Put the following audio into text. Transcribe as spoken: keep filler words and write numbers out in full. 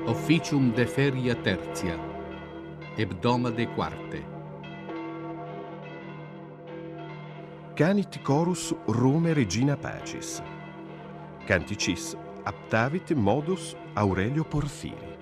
Officium de feria tertia, hebdomade quarte. Canit chorus Rome regina pacis. Canticis aptavit modus Aurelio Porphyri.